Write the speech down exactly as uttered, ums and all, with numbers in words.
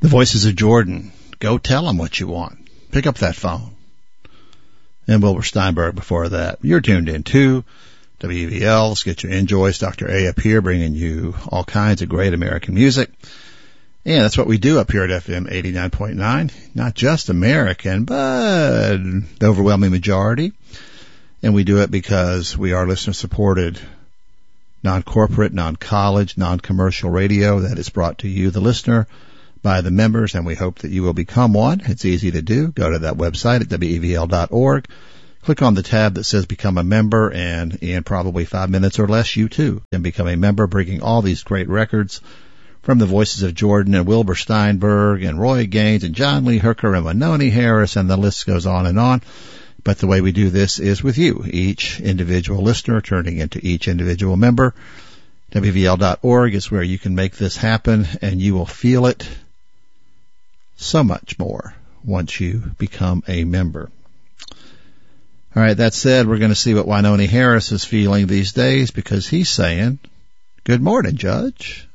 The Voices of Jordan. Go tell them what you want. Pick up that phone. And Wilbur Steinberg before that. You're tuned in to W E V L. Let's get your enjoys. Doctor A up here bringing you all kinds of great American music. And that's what we do up here at F M eighty-nine point nine. Not just American, but the overwhelming majority. And we do it because we are listener-supported, non-corporate, non-college, non-commercial radio that is brought to you, the listener, by the members, and we hope that you will become one. It's easy to do. Go to that website at W E V L dot org. Click on the tab that says Become a Member, and in probably five minutes or less, you too can become a member, bringing all these great records from the Voices of Jordan and Wilbur Steinberg and Roy Gaines and John Lee Hooker and Wynonie Harris, and the list goes on and on. But the way we do this is with you, each individual listener turning into each individual member. W E V L dot org is where you can make this happen, and you will feel it so much more once you become a member. All right, that said, we're going to see what Wynonie Harris is feeling these days, because he's saying, good morning, Judge.